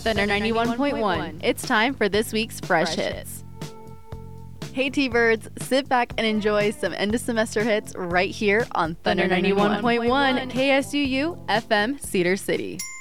Thunder 91.1. It's time for this week's Fresh Hits. Hey T-Birds, sit back and enjoy some end of semester hits right here on Thunder 91.1 KSUU FM Cedar City.